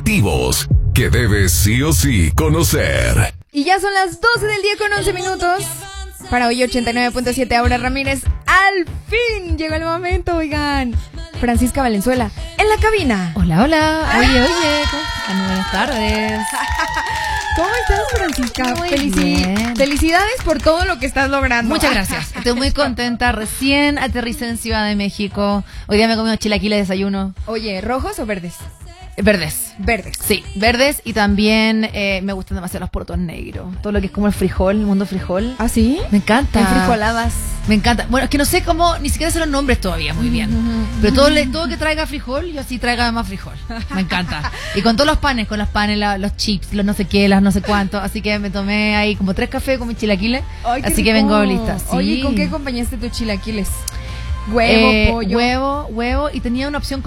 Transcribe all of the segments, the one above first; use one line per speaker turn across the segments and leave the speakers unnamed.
atractivos que debes sí o sí conocer.
Y ya son las 12 del día con 11 minutos. Para hoy 89.7, Aura Ramírez. Al fin llegó el momento, oigan. Francisca Valenzuela, en la cabina.
Hola, hola. Oye. Buenas tardes.
¿Cómo estás, Francisca?
Muy bien.
Felicidades por todo lo que estás logrando.
Muchas gracias. Estoy muy contenta. Recién aterricé en Ciudad de México. Hoy día me comí unos chilaquiles de desayuno.
Oye, ¿rojos o verdes?
Verdes.
Verdes.
Sí, verdes, y también me gustan demasiado los porotos negros. Todo lo que es como el frijol, el mundo frijol.
¿Ah, sí?
Me encanta.
En frijoladas.
Me encanta. Bueno, es que no sé cómo, ni siquiera sé los nombres todavía muy bien. Pero todo que traiga frijol, yo sí traiga más frijol. Me encanta. Y con todos los panes, los chips, los no sé qué, las no sé cuánto. Así que me tomé ahí como 3 cafés con mis chilaquiles.
Ay,
así que vengo lista. Sí.
Oye, ¿con qué acompañaste tus chilaquiles? Huevo, pollo.
Huevo, y tenía una opción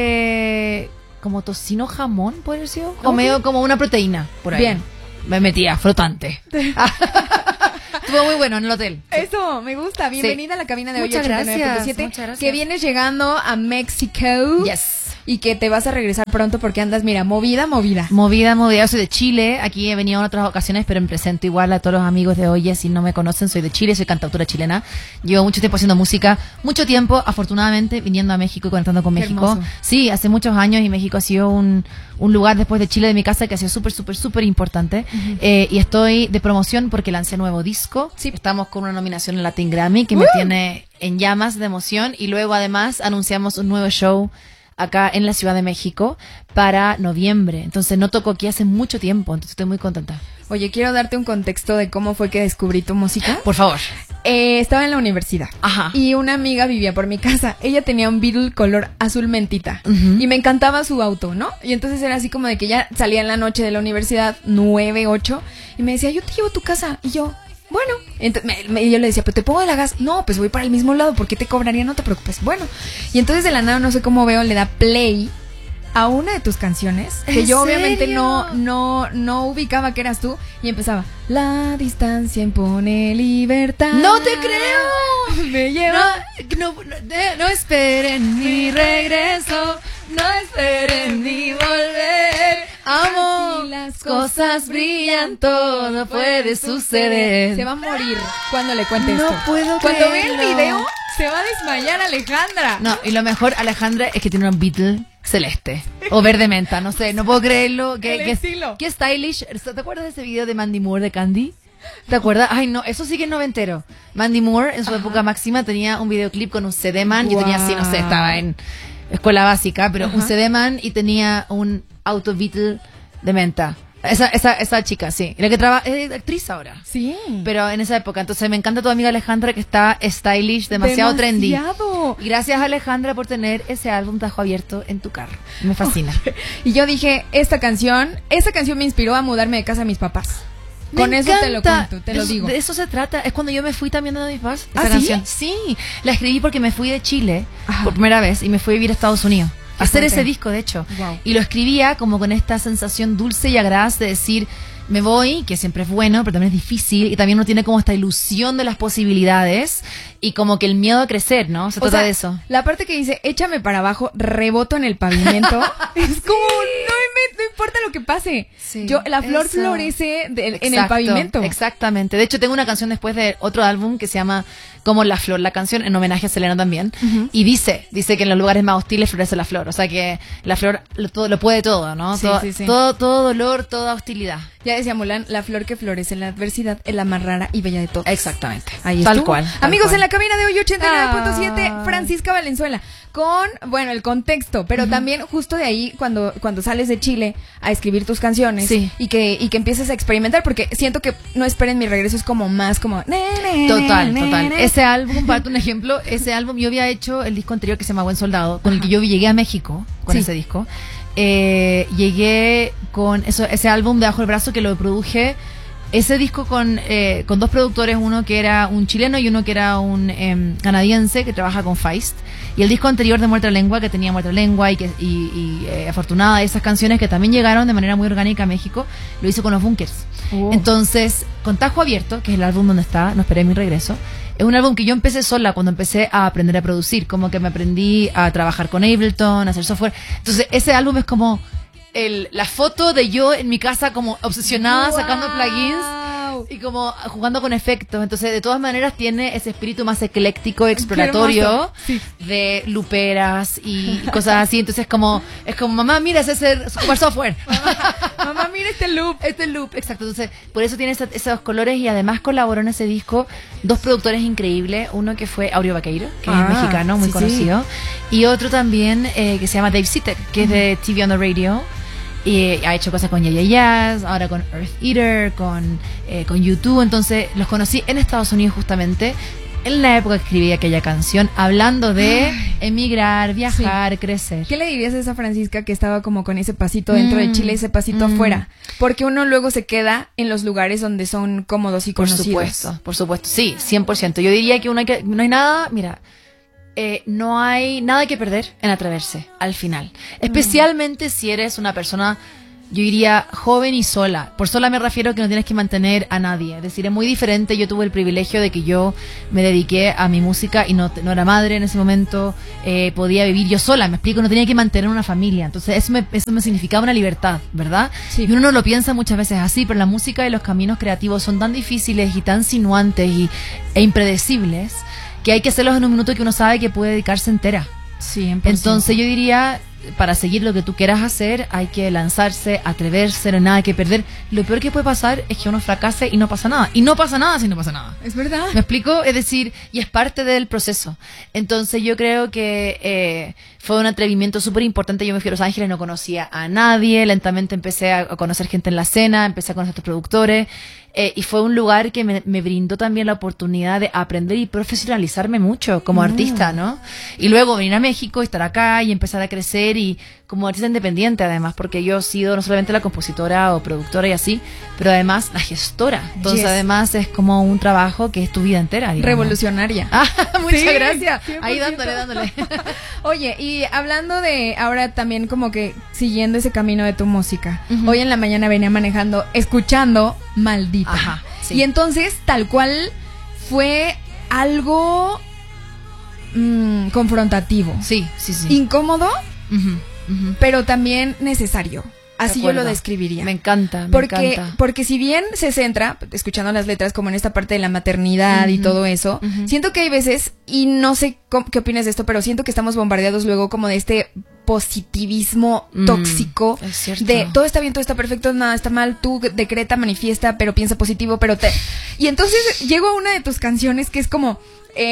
como tocino jamón, ¿puede ser? O medio como una proteína, por ahí.
Bien.
Me metía, flotante. Estuvo muy bueno en el hotel.
Eso, me gusta. Bienvenida a la cabina de hoy.
Muchas gracias.
Que vienes llegando a México.
Yes.
Y que te vas a regresar pronto porque andas, mira, movida.
Yo soy de Chile. Aquí he venido en otras ocasiones, pero me presento igual a todos los amigos de Oye. Si no me conocen, soy de Chile, soy cantautora chilena. Llevo mucho tiempo haciendo música, mucho tiempo, afortunadamente, viniendo a México y conectando con México.
Hermoso.
Sí, hace muchos años, y México ha sido un lugar después de Chile, de mi casa, que ha sido súper importante. Y estoy de promoción porque lancé nuevo disco.
Sí.
Estamos con una nominación en Latin Grammy que me tiene en llamas de emoción, y luego además anunciamos un nuevo show acá en la Ciudad de México para noviembre. Entonces no toco aquí hace mucho tiempo, entonces estoy muy contenta.
Oye, quiero darte un contexto de cómo fue que descubrí tu música.
Por favor.
Estaba en la universidad.
Ajá.
Y una amiga vivía por mi casa. Ella tenía un Beetle color azul mentita. Y me encantaba su auto, ¿no? Y entonces era así como de que ya salía en la noche de la universidad, 9, 8, y me decía, yo te llevo a tu casa. Y yo, bueno, entonces yo le decía, pero te pongo de la gas. No, pues voy para el mismo lado, ¿por qué te cobraría? No te preocupes. Bueno, y entonces de la nada, no sé cómo veo, le da play a una de tus canciones, que yo obviamente no ubicaba que eras tú, y empezaba, la distancia impone libertad.
¡No te creo!
Me lleva.
No esperen mi regreso, no esperen mi volver. Amo,
Aquí las
cosas brillan, todo puede suceder.
Se va a morir cuando le cuente
No
esto.
puedo
Cuando ve el
creerlo.
video, se va a desmayar Alejandra.
No, y lo mejor, Alejandra, es que tiene un Beatle celeste o verde menta, no sé, no puedo creerlo.
El estilo.
Qué stylish. ¿Te acuerdas de ese video de Mandy Moore de Candy? ¿Te acuerdas? Ay, no, eso sí que es noventero. Mandy Moore, en su época máxima, tenía un videoclip con un CD-man. Yo tenía así, no sé, estaba en escuela básica, pero un CD-man, y tenía un auto Beatle de menta. Esa chica, sí. La que trabaja, es actriz ahora.
Sí.
Pero en esa época. Entonces me encanta tu amiga Alejandra, que está stylish, demasiado trendy. Y gracias, Alejandra, por tener ese álbum Tajo Abierto en tu carro. Me fascina.
Y yo dije, esta canción me inspiró a mudarme de casa a mis papás. Con eso te lo cuento, te lo digo.
De eso se trata. Es cuando yo me fui también de mis papás.
¿Ah,
Esa
sí?
canción. Sí. La escribí porque me fui de Chile por primera vez y me fui a vivir a Estados Unidos. A hacer ese disco, de hecho.
Wow.
Y lo escribía como con esta sensación dulce y agradable de decir, me voy, que siempre es bueno, pero también es difícil, y también uno tiene como esta ilusión de las posibilidades y como que el miedo a crecer, ¿no? Se trata de eso.
La parte que dice, échame para abajo, reboto en el pavimento, es como, no importa lo que pase.
Sí,
La flor
eso.
florece en el pavimento.
Exactamente. De hecho, tengo una canción después de otro álbum que se llama Como la flor, la canción en homenaje a Selena también. Y dice que en los lugares más hostiles florece la flor. O sea que la flor lo puede todo, ¿no?
Sí, sí.
Todo dolor, toda hostilidad.
Ya decía Mulan, la flor que florece en la adversidad es la más rara y bella de todas.
Exactamente.
Ahí
Tal
estuvo.
cual.
Amigos, en la cabina de hoy 89.7, Francisca Valenzuela, con, bueno, el contexto, pero también justo de ahí, cuando sales de Chile a escribir tus canciones,
Sí.
y que empieces a experimentar, porque siento que No esperen mi regreso es como más como...
Total. Ese álbum, para darte un ejemplo, yo había hecho el disco anterior que se llama Buen Soldado, con el que yo llegué a México, con ese disco. Llegué con ese álbum debajo del brazo, que lo produje, ese disco con 2 productores, uno que era un chileno y uno que era un canadiense que trabaja con Feist. Y el disco anterior de Muerta la Lengua, que tenía Muerta la Lengua y Afortunada, esas canciones que también llegaron de manera muy orgánica a México, lo hice con los Bunkers. Entonces, con Tajo Abierto, que es el álbum donde está No esperé mi regreso, es un álbum que yo empecé sola cuando empecé a aprender a producir, como que me aprendí a trabajar con Ableton, a hacer software. Entonces ese álbum es como la foto de yo en mi casa como obsesionada sacando plugins y como jugando con efectos. Entonces, de todas maneras, tiene ese espíritu más ecléctico, exploratorio, de luperas y cosas así. Entonces, es como mamá, mira, ese es el super software.
Mamá, mira este loop.
Exacto. Entonces, por eso tiene esos colores y además colaboró en ese disco 2 productores increíbles. Uno que fue Aureo Vaqueiro, que es mexicano, muy conocido. Y otro también que se llama Dave Sitek, que es de TV on the Radio. Y ha hecho cosas con Yeah Yeah Yeahs, ahora con Earth Eater, con U2. Entonces los conocí en Estados Unidos justamente en la época que escribí aquella canción, hablando de emigrar, viajar, crecer.
¿Qué le dirías a esa Francisca que estaba como con ese pasito dentro de Chile, ese pasito afuera? Porque uno luego se queda en los lugares donde son cómodos y conocidos.
Por supuesto, sí, 100%. Yo diría que no hay nada, mira, no hay nada que perder en atreverse al final. Especialmente si eres una persona, yo diría, joven y sola. Por sola me refiero a que no tienes que mantener a nadie. Es decir, es muy diferente. Yo tuve el privilegio de que yo me dediqué a mi música y no era madre en ese momento. Podía vivir yo sola, me explico, no tenía que mantener una familia. Entonces eso me significaba una libertad, ¿verdad? Sí. Y uno no lo piensa muchas veces así, pero la música y los caminos creativos son tan difíciles y tan sinuantes e impredecibles que hay que hacerlos en un minuto que uno sabe que puede dedicarse entera.
100%.
Entonces yo diría, para seguir lo que tú quieras hacer, hay que lanzarse, atreverse, no hay nada que perder. Lo peor que puede pasar es que uno fracase y no pasa nada. Y no pasa nada si no pasa nada.
Es verdad.
¿Me explico? Es decir, y es parte del proceso. Entonces yo creo que fue un atrevimiento súper importante. Yo me fui a Los Ángeles, no conocía a nadie. Lentamente empecé a conocer gente en la escena, empecé a conocer a otros productores. Y fue un lugar que me brindó también la oportunidad de aprender y profesionalizarme mucho como artista, ¿no? Y luego venir a México, estar acá y empezar a crecer y como artista independiente además, porque yo he sido no solamente la compositora o productora y así, pero además la gestora. Entonces además es como un trabajo que es tu vida entera, digamos.
Revolucionaria.
Muchas gracias.
100%.
Ahí dándole.
Oye, y hablando de ahora también como que siguiendo ese camino de tu música, hoy en la mañana venía manejando, escuchando Maldita.
Ajá, sí.
Y entonces, tal cual, fue algo confrontativo.
Sí.
Incómodo, pero también necesario. Así yo lo describiría.
Me encanta.
Porque si bien se centra, escuchando las letras, como en esta parte de la maternidad y todo eso, siento que hay veces, y no sé qué opinas de esto, pero siento que estamos bombardeados luego como de este positivismo tóxico, de todo está bien, todo está perfecto, nada está mal, tú decreta, manifiesta, pero piensa positivo, y entonces llego a una de tus canciones que es como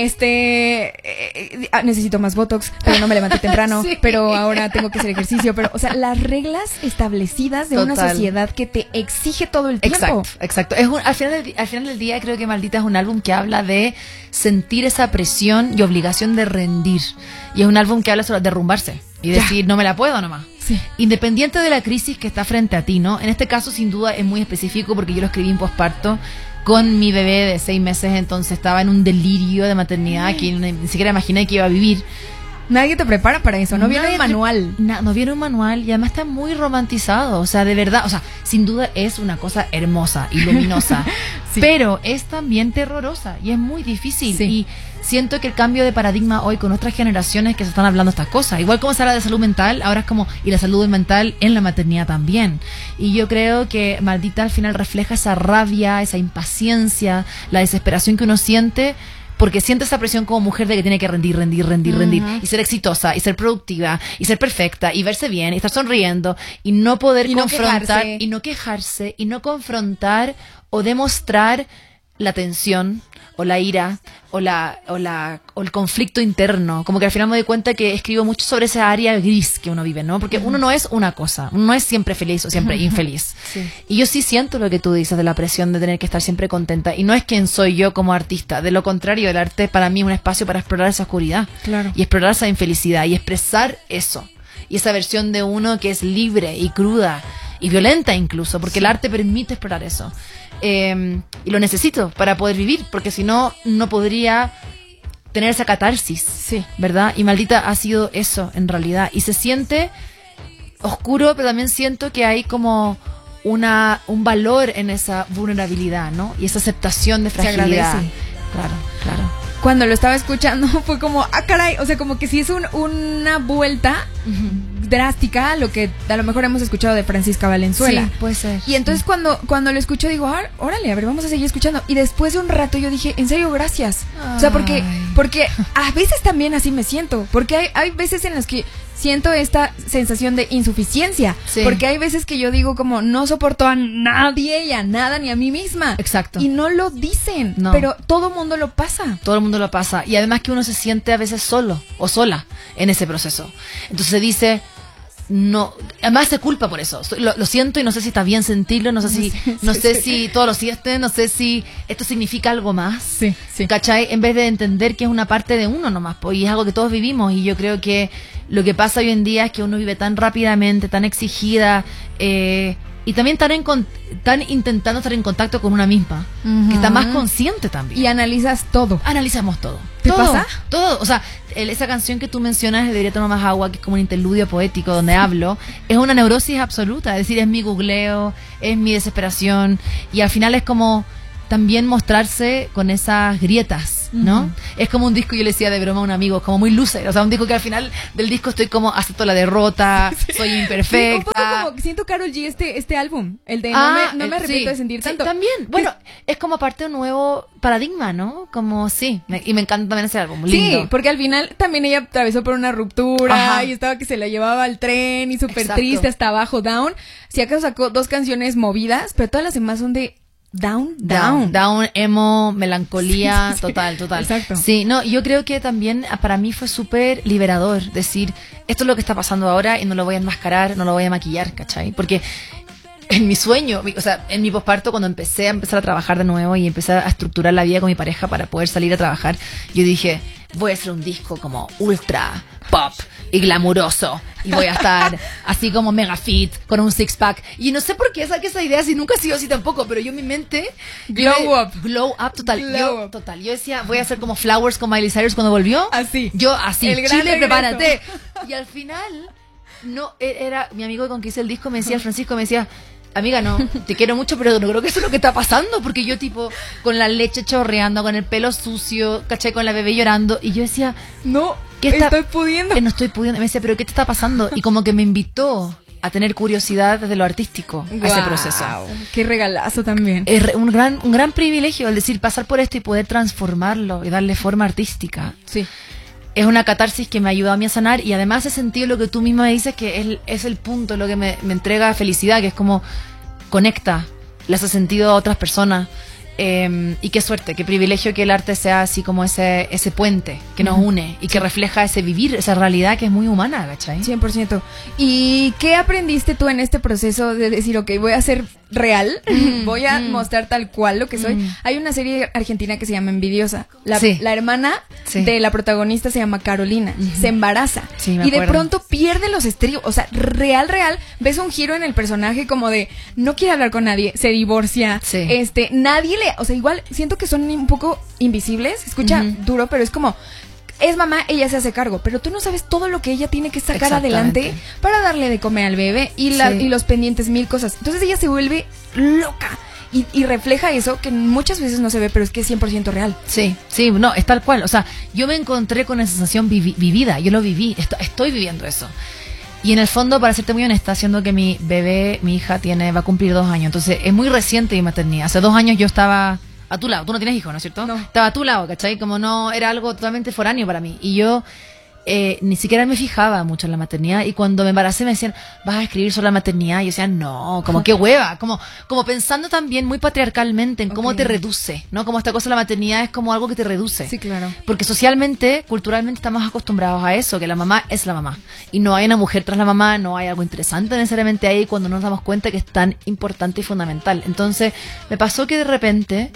necesito más Botox, pero no me levanté temprano, pero ahora tengo que hacer ejercicio, pero, o sea, las reglas establecidas de una sociedad que te exige todo el tiempo.
Exacto. Al final del día creo que Maldita es un álbum que habla de sentir esa presión y obligación de rendir. Y es un álbum que habla sobre derrumbarse y decir, no me la puedo nomás. Sí. Independiente de la crisis que está frente a ti, ¿no? En este caso, sin duda, es muy específico porque yo lo escribí en posparto con mi bebé de 6 meses, entonces estaba en un delirio de maternidad que ni siquiera imaginé que iba a vivir.
Nadie te prepara para eso, no viene un manual.
No viene un manual y además está muy romantizado, o sea, de verdad, o sea, sin duda es una cosa hermosa y luminosa, pero es también terrorosa y es muy difícil. Y siento que el cambio de paradigma hoy con otras generaciones que se están hablando estas cosas, igual como se habla de salud mental, ahora es como, y la salud mental en la maternidad también. Y yo creo que Maldita al final refleja esa rabia, esa impaciencia, la desesperación que uno siente, porque siente esa presión como mujer de que tiene que rendir, y ser exitosa, y ser productiva, y ser perfecta, y verse bien, y estar sonriendo, y no poder confrontar, y no quejarse, y no confrontar o demostrar la tensión, o la ira, o el conflicto interno. Como que al final me doy cuenta que escribo mucho sobre esa área gris que uno vive, ¿no? Porque uno no es una cosa, uno no es siempre feliz o siempre infeliz. Y yo sí siento lo que tú dices de la presión de tener que estar siempre contenta. Y no es quién soy yo como artista. De lo contrario, el arte para mí es un espacio para explorar esa oscuridad. Claro. Y explorar esa infelicidad y expresar eso. Y esa versión de uno que es libre y cruda y violenta incluso, porque el arte permite explorar eso. Y lo necesito para poder vivir, porque si no, no podría tener esa catarsis, ¿verdad? Y Maldita ha sido eso en realidad, y se siente oscuro, pero también siento que hay como un valor en esa vulnerabilidad, ¿no? Y esa aceptación de fragilidad. Se agradece. Claro.
Cuando lo estaba escuchando fue como, caray, o sea, como que si es una vuelta drástica a lo que a lo mejor hemos escuchado de Francisca Valenzuela.
Sí, puede ser.
Y entonces cuando lo escucho digo, órale, a ver, vamos a seguir escuchando. Y después de un rato yo dije, en serio, gracias. O sea, porque a veces también así me siento. Porque hay veces en las que siento esta sensación de insuficiencia.
Sí.
Porque hay veces que yo digo como, no soporto a nadie y a nada ni a mí misma.
Exacto.
Y no lo dicen,
No.
pero todo mundo lo pasa.
Todo el mundo lo pasa. Y además que uno se siente a veces solo o sola en ese proceso. Entonces se dice, no, además se culpa por eso. Lo siento y no sé si está bien sentirlo, no sé si todos lo sienten, no sé si esto significa algo más.
Sí.
¿Cachai? En vez de entender que es una parte de uno nomás, pues, y es algo que todos vivimos. Y yo creo que lo que pasa hoy en día es que uno vive tan rápidamente, tan exigida, y también tan intentando estar en contacto con una misma, que está más consciente también.
Y analizas todo.
Analizamos todo.
¿Te
Todo,
pasa?
Todo. O sea, esa canción que tú mencionas, Debería tomar más agua, que es como un interludio poético donde hablo, es una neurosis absoluta. Es decir, es mi googleo, es mi desesperación. Y al final es como también mostrarse con esas grietas, ¿no? Es como un disco, yo le decía de broma a un amigo, como muy loser. O sea, un disco que al final del disco estoy como, acepto la derrota, soy imperfecta.
Sí, un poco como que siento Karol G este álbum, el de no me arrepiento
sí,
de sentir tanto.
También, bueno, es como parte de un nuevo paradigma, ¿no? Como y me encanta también ese álbum, lindo.
Sí, porque al final también ella atravesó por una ruptura.
Ajá.
Y estaba que se la llevaba al tren y súper
Exacto.
triste hasta abajo, down. Si acaso sacó 2 canciones movidas, pero todas las demás son de down.
Emo, melancolía,
Sí.
total.
Exacto.
Sí, no, yo creo que también para mí fue súper liberador decir, esto es lo que está pasando ahora y no lo voy a enmascarar, no lo voy a maquillar, ¿cachai? Porque en mi sueño, o sea, en mi posparto, cuando empecé a trabajar de nuevo y empecé a estructurar la vida con mi pareja para poder salir a trabajar, yo dije, voy a hacer un disco como ultra pop y glamuroso y voy a estar así como mega fit con un six pack, y no sé por qué saqué esa idea si nunca ha sido así tampoco, pero yo en mi mente
Glow up
total.
Glow up.
Yo decía, voy a hacer como Flowers con Miley Cyrus cuando volvió,
Así.
yo así,
El gran
Chile,
regreso.
prepárate. Y al final no era mi amigo con que hice el disco, me decía, Francisco, me decía, amiga, no, te quiero mucho, pero no creo que eso es lo que está pasando, porque yo tipo con la leche chorreando, con el pelo sucio, caché, con la bebé llorando, y yo decía,
No,
¿qué está-
estoy pudiendo.
no estoy pudiendo. Me decía, pero ¿qué te está pasando? Y como que me invitó a tener curiosidad desde lo artístico a ese
Guau,
proceso.
Qué regalazo también.
Es un gran privilegio el decir, pasar por esto y poder transformarlo y darle forma artística.
Sí.
Es una catarsis que me ayuda a mí a sanar, y además he sentido lo que tú misma me dices, que es el punto, lo que me entrega felicidad, que es como conecta, le hace sentido a otras personas. Y qué suerte, qué privilegio que el arte sea así como ese puente que nos une y que refleja ese vivir, esa realidad que es muy humana, ¿cachai?
100%. ¿Y qué aprendiste tú en este proceso de decir, ok, voy a ser real, voy a mostrar tal cual lo que soy? Hay una serie argentina que se llama Envidiosa.
Sí.
La hermana
Sí.
de la protagonista se llama Carolina. Se embaraza.
Sí, me
y de
acuerdo.
pronto pierde los estribos. O sea, real, ves un giro en el personaje como de no quiere hablar con nadie, se divorcia.
Sí.
Nadie o sea, igual siento que son un poco invisibles. Escucha duro, pero es como, es mamá, ella se hace cargo, pero tú no sabes todo lo que ella tiene que sacar
Exactamente.
adelante para darle de comer al bebé y los pendientes, 1000 cosas. Entonces ella se vuelve loca y refleja eso que muchas veces no se ve, pero es que es 100% real.
Sí, no, es tal cual. O sea, yo me encontré con esa sensación vivida, yo lo viví, estoy viviendo eso. Y en el fondo, para serte muy honesta, siendo que mi bebé, mi hija, va a cumplir 2 años, entonces es muy reciente mi maternidad. Hace 2 años yo estaba a tu lado, tú no tienes hijos, ¿no es cierto?
No.
Estaba a tu lado, ¿cachai? Como no, era algo totalmente foráneo para mí. Y yo ni siquiera me fijaba mucho en la maternidad, y cuando me embaracé me decían, ¿vas a escribir sobre la maternidad? Y yo decía, no, como qué hueva, como pensando también muy patriarcalmente en cómo
Ok.
te reduce, ¿no? Como esta cosa de la maternidad es como algo que te reduce.
Sí, claro.
Porque socialmente, culturalmente estamos acostumbrados a eso, que la mamá es la mamá. Y no hay una mujer tras la mamá, no hay algo interesante necesariamente ahí cuando nos damos cuenta que es tan importante y fundamental. Entonces, me pasó que de repente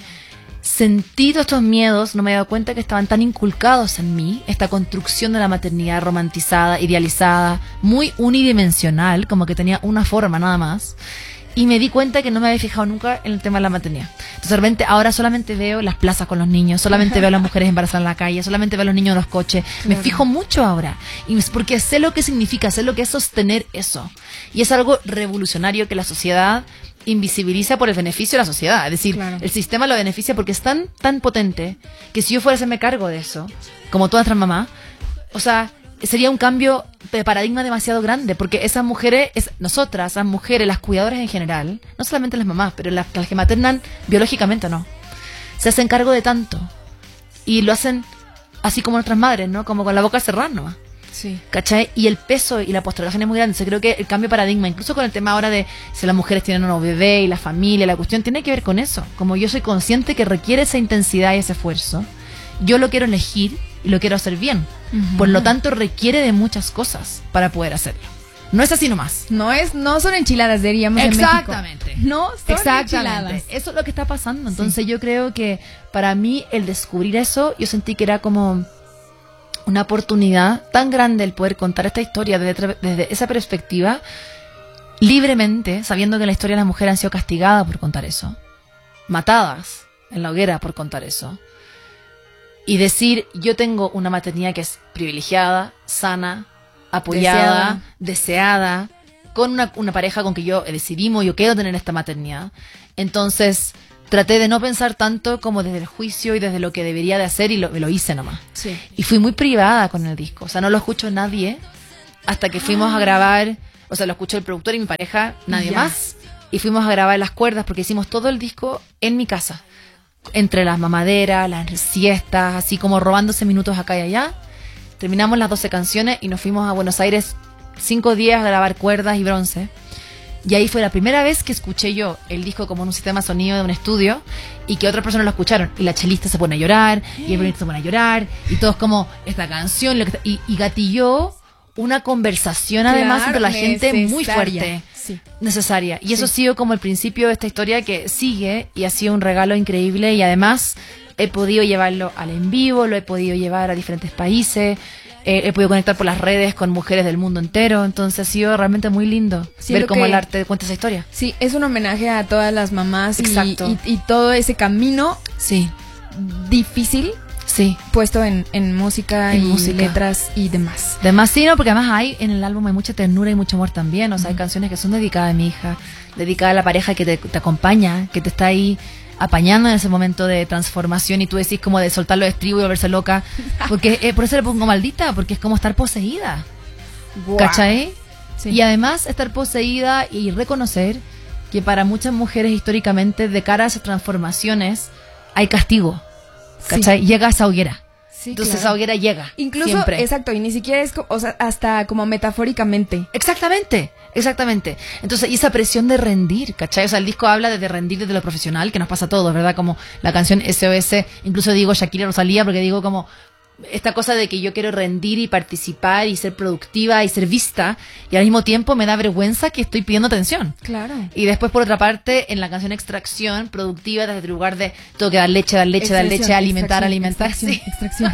sentí todos estos miedos, no me he dado cuenta que estaban tan inculcados en mí, esta construcción de la maternidad romantizada, idealizada, muy unidimensional, como que tenía una forma nada más. Y me di cuenta que no me había fijado nunca en el tema de la maternidad. Entonces de repente ahora solamente veo las plazas con los niños, solamente veo a las mujeres embarazadas en la calle, solamente veo a los niños en los coches. Me fijo mucho ahora. Y es porque sé lo que significa, sé lo que es sostener eso. Y es algo revolucionario que la sociedad invisibiliza por el beneficio de la sociedad. Es decir,
Claro.
el sistema lo beneficia porque es tan potente que si yo fuera a hacerme cargo de eso, como toda nuestra mamá, o sea, sería un cambio de paradigma demasiado grande, porque esas mujeres, nosotras, las mujeres, las cuidadoras en general, no solamente las mamás, pero las que maternan biológicamente, no, se hacen cargo de tanto y lo hacen así como nuestras madres, ¿no? Como con la boca cerrada nomás.
Sí.
¿Cachai? Y el peso y la postergación es muy grande. Entonces creo que el cambio de paradigma, incluso con el tema ahora de si las mujeres tienen un nuevo bebé y la familia, la cuestión tiene que ver con eso. Como yo soy consciente que requiere esa intensidad y ese esfuerzo, yo lo quiero elegir y lo quiero hacer bien. Por lo tanto, requiere de muchas cosas para poder hacerlo. No es así nomás.
No son enchiladas, diríamos
Exactamente.
en México. No son enchiladas.
Eso es lo que está pasando. Entonces yo creo que para mí el descubrir eso, yo sentí que era como una oportunidad tan grande el poder contar esta historia desde esa perspectiva, libremente, sabiendo que en la historia las mujeres han sido castigadas por contar eso, matadas en la hoguera por contar eso, y decir, yo tengo una maternidad que es privilegiada, sana, apoyada, deseada, con una pareja con que yo decidimos, yo quiero tener esta maternidad. Entonces traté de no pensar tanto como desde el juicio y desde lo que debería de hacer, y lo hice nomás.
Sí.
Y fui muy privada con el disco, o sea, no lo escuchó nadie hasta que fuimos a grabar, o sea, lo escuchó el productor y mi pareja, nadie más, y fuimos a grabar las cuerdas porque hicimos todo el disco en mi casa, entre las mamaderas, las siestas, así como robándose minutos acá y allá. Terminamos las 12 canciones y nos fuimos a Buenos Aires 5 días a grabar cuerdas y bronce. Y ahí fue la primera vez que escuché yo el disco como en un sistema de sonido de un estudio y que otras personas lo escucharon. Y la chelista se pone a llorar, y el violinista se pone a llorar, y todos como, esta canción, y gatilló una conversación además entre la gente muy fuerte.
Sí.
Necesaria. Y eso ha sido como el principio de esta historia que sigue y ha sido un regalo increíble, y además he podido llevarlo al en vivo, lo he podido llevar a diferentes países, he podido conectar por las redes con mujeres del mundo entero, entonces ha sido realmente muy lindo ver cómo el arte cuenta esa historia.
Sí, es un homenaje a todas las mamás y todo ese camino difícil.
Sí.
Puesto en música y letras y demás.
Sí, no, porque además en el álbum hay mucha ternura y mucho amor también. O sea, hay canciones que son dedicadas a mi hija, dedicadas a la pareja que te acompaña, que te está ahí apañando en ese momento de transformación, y tú decís como de soltar los estribos y volverse loca. Porque por eso le pongo maldita, porque es como estar poseída. Wow. ¿Cachai? Sí. Y además estar poseída y reconocer que para muchas mujeres históricamente, de cara a esas transformaciones, hay castigo. ¿Cachai? Sí. Llega a esa hoguera. Sí, entonces esa hoguera llega.
Incluso,
siempre.
Exacto, y ni siquiera es, o sea, hasta como metafóricamente.
Exactamente. Entonces, y esa presión de rendir, ¿cachai? O sea, el disco habla de rendir desde lo profesional, que nos pasa a todos, ¿verdad? Como la canción SOS, incluso digo Shakira Rosalía, porque digo como esta cosa de que yo quiero rendir y participar y ser productiva y ser vista, y al mismo tiempo me da vergüenza que estoy pidiendo atención.
Claro.
Y después, por otra parte, en la canción Extracción, productiva desde el lugar de tengo que dar leche, alimentar.
Extracción.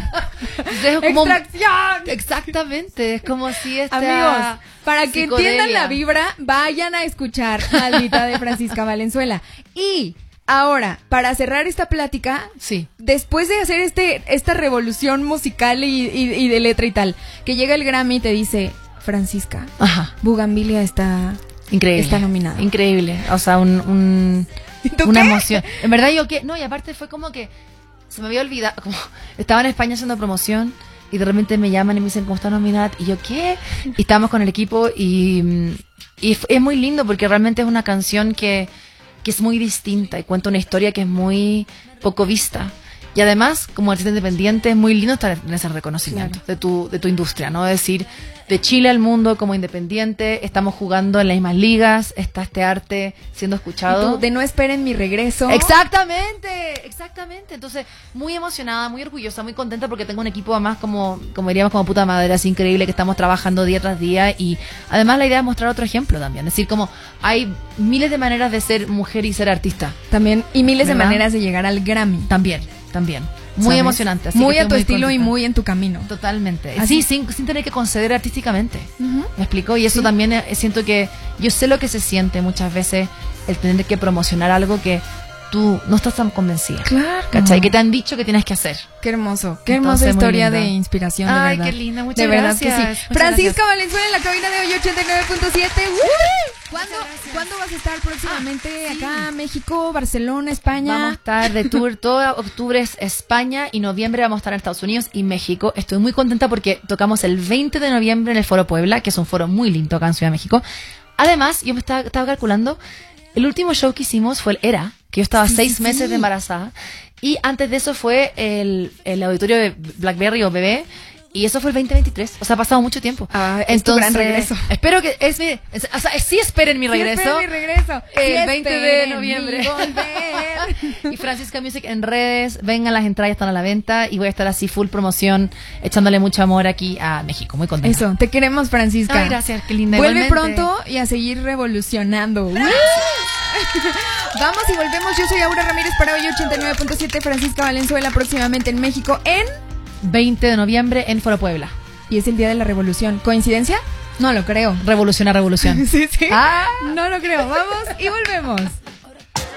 Es como
¡Extracción!
Exactamente, es como si
Amigos, para que entiendan la vibra, vayan a escuchar Maldita de Francisca Valenzuela. Y ahora, para cerrar esta plática, después de hacer esta revolución musical y de letra y tal, que llega el Grammy y te dice, Francisca, Bugambilia está nominada.
Increíble, o sea, una emoción. En verdad y aparte fue como que se me había olvidado, como estaba en España haciendo promoción y de repente me llaman y me dicen cómo está nominada, y yo, ¿qué? Y estábamos con el equipo y es muy lindo porque realmente es una canción que es muy distinta y cuenta una historia que es muy poco vista. Y además, como artista independiente, es muy lindo estar en ese reconocimiento de tu industria, ¿no? Es decir, de Chile al mundo como independiente, estamos jugando en las mismas ligas, está este arte siendo escuchado.
De no esperen mi regreso.
Exactamente. Entonces, muy emocionada, muy orgullosa, muy contenta porque tengo un equipo además como diríamos, como puta madre, así increíble, que estamos trabajando día tras día, y además la idea es mostrar otro ejemplo también. Es decir, como hay miles de maneras de ser mujer y ser artista.
También, y miles de maneras de llegar al Grammy.
También. Muy
¿sabes?
Emocionante. Así
muy
que
a tu estilo
contenta.
Y muy en tu camino.
Totalmente. Así, sin tener que conceder artísticamente. ¿Me explico? Y eso también siento que yo sé lo que se siente muchas veces el tener que promocionar algo que tú no estás tan convencida.
Claro.
¿Cachai? Que te han dicho que tienes que hacer.
Qué hermoso. Qué hermosa historia de inspiración, de verdad.
Ay, qué linda. Muchas
gracias.
De verdad que sí.
Francisca Valenzuela en la cabina de hoy 89.7. ¿Cuándo vas a estar próximamente acá? México, Barcelona, España.
Vamos a estar de tour todo octubre es España y noviembre vamos a estar en Estados Unidos y México. Estoy muy contenta porque tocamos el 20 de noviembre en el Foro Puebla, que es un foro muy lindo acá en Ciudad de México. Además, yo me estaba calculando, el último show que hicimos fue el Era, que yo estaba 6 meses de embarazada. Y antes de eso fue el auditorio de Blackberry o Bebé. Y eso fue el 2023. O sea, ha pasado mucho tiempo.
Es tu gran regreso.
Espero que sí esperen mi regreso.
Sí esperen mi regreso.
El 20 de noviembre. Y Francisca Music en redes. Vengan, las entradas están a la venta. Y voy a estar así full promoción, echándole mucho amor aquí a México. Muy contenta.
Eso, te queremos, Francisca.
Ay, gracias, qué linda.
Vuelve
igualmente.
pronto y a seguir revolucionando. Vamos y volvemos. Yo soy Aura Ramírez para hoy 89.7. Francisca Valenzuela próximamente en México en
20 de noviembre en Foro Puebla.
Y es el día de la revolución. ¿Coincidencia? No lo creo.
Revolución a revolución.
Sí. No lo creo. Vamos y volvemos.